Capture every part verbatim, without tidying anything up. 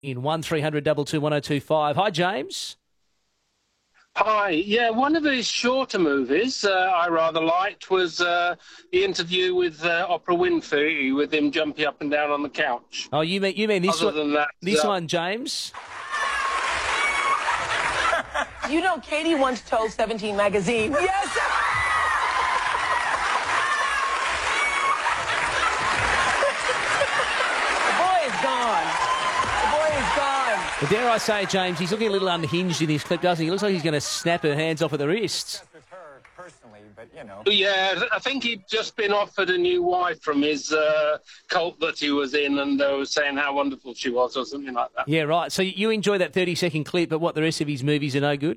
in one three hundred two two one oh two five. Hi, James. Hi. Yeah, one of his shorter movies uh, I rather liked was uh, the interview with uh, Oprah Winfrey, with him jumping up and down on the couch. Oh, you mean you mean this Other one? than that, this uh, one, James. You know, Katie once told Seventeen magazine. Yes. The boy is gone. The boy is gone. But dare I say, James, he's looking a little unhinged in his clip, doesn't he? He looks like he's going to snap her hands off at the wrists. Yeah, I think he'd just been offered a new wife from his uh, cult that he was in, and they were saying how wonderful she was or something like that. Yeah, right. So you enjoy that thirty-second clip, but what, the rest of his movies are no good?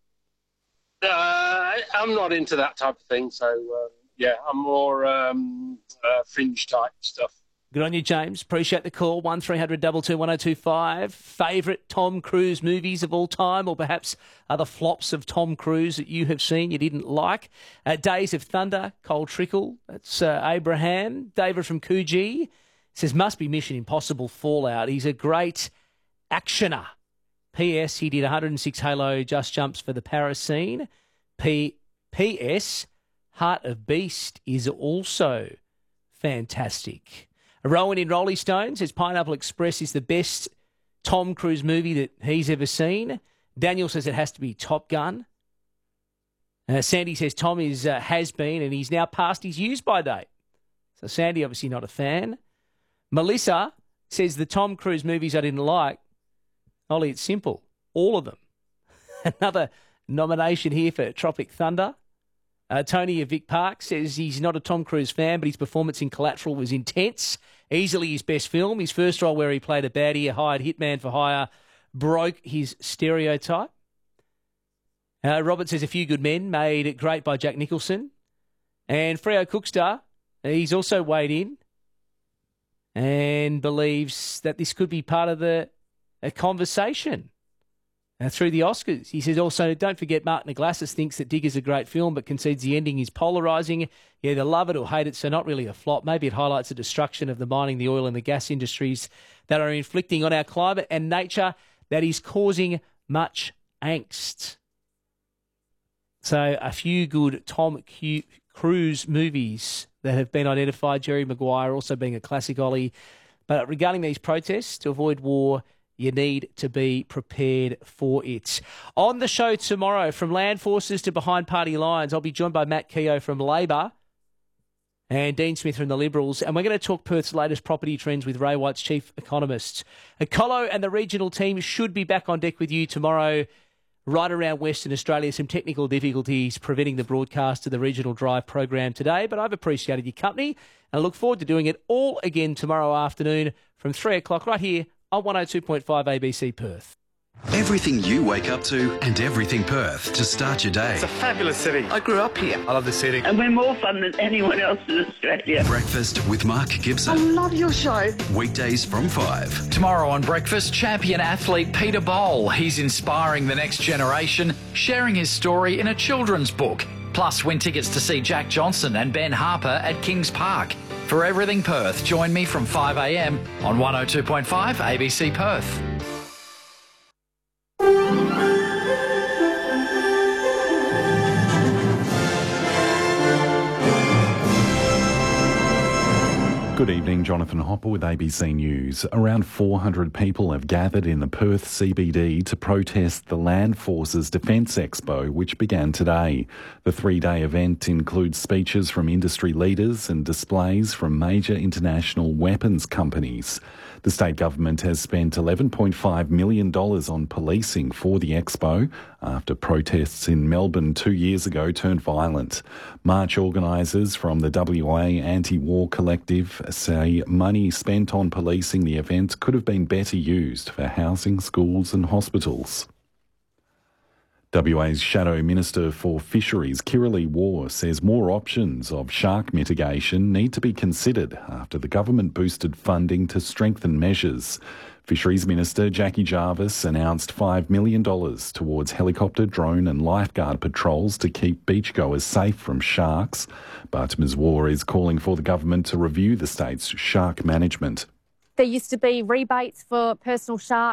Uh, I'm not into that type of thing, so uh, yeah, I'm more um, uh, fringe type stuff. Good on you, James. Appreciate the call. one three hundred two two one oh two five. Favourite Tom Cruise movies of all time, or perhaps other flops of Tom Cruise that you have seen you didn't like? Uh, Days of Thunder, Cole Trickle. That's uh, Abraham. David from Coogee says, must be Mission Impossible Fallout. He's a great actioner. P S. He did one hundred six Halo Just Jumps for the Paris scene. P. P S. Heart of Beast is also fantastic. Rowan in Rolling Stone says Pineapple Express is the best Tom Cruise movie that he's ever seen. Daniel says it has to be Top Gun. Uh, Sandy says Tom is uh, has been and he's now past his use-by date. So Sandy obviously not a fan. Melissa says the Tom Cruise movies I didn't like. Ollie, it's simple. All of them. Another nomination here for Tropic Thunder. Uh, Tony of Vic Park says he's not a Tom Cruise fan, but his performance in Collateral was intense. Easily his best film. His first role where he played a baddie, a hired hitman for hire, broke his stereotype. Uh, Robert says A Few Good Men, made great by Jack Nicholson. And Freo Cookstar, he's also weighed in and believes that this could be part of the a conversation Uh, through the Oscars. He says also, don't forget Mark Naglasis thinks that Digger's a great film but concedes the ending is polarising. You either love it or hate it, so not really a flop. Maybe it highlights the destruction of the mining, the oil and the gas industries that are inflicting on our climate and nature that is causing much angst. So a few good Tom Q- Cruise movies that have been identified, Jerry Maguire also being a classic, Ollie. But regarding these protests, to avoid war, you need to be prepared for it. On the show tomorrow, from land forces to behind party lines, I'll be joined by Matt Keogh from Labor and Dean Smith from the Liberals, and we're going to talk Perth's latest property trends with Ray White's chief economist. Colo and the regional team should be back on deck with you tomorrow, right around Western Australia. Some technical difficulties preventing the broadcast of the Regional Drive program today, but I've appreciated your company, and I look forward to doing it all again tomorrow afternoon from three o'clock right here on one oh two point five A B C Perth. Everything you wake up to and everything Perth to start your day. It's a fabulous city. I grew up here. I love the city. And we're more fun than anyone else in Australia. Breakfast with Mark Gibson. I love your show. Weekdays from five. Tomorrow on Breakfast, champion athlete Peter Bowl. He's inspiring the next generation, sharing his story in a children's book. Plus, win tickets to see Jack Johnson and Ben Harper at Kings Park. For Everything Perth, join me from five a m on one oh two point five A B C Perth. Good evening, Jonathan Hopper with A B C News. Around four hundred people have gathered in the Perth C B D to protest the Land Forces Defence Expo, which began today. The three-day event includes speeches from industry leaders and displays from major international weapons companies. The state government has spent eleven point five million dollars on policing for the expo after protests in Melbourne two years ago turned violent. March organisers from the W A Anti-War Collective say money spent on policing the event could have been better used for housing, schools and hospitals. W A's Shadow Minister for Fisheries, Kirralie Waugh, says more options of shark mitigation need to be considered after the government boosted funding to strengthen measures. Fisheries Minister Jackie Jarvis announced five million dollars towards helicopter, drone and lifeguard patrols to keep beachgoers safe from sharks. But Miz Waugh is calling for the government to review the state's shark management. There used to be rebates for personal shark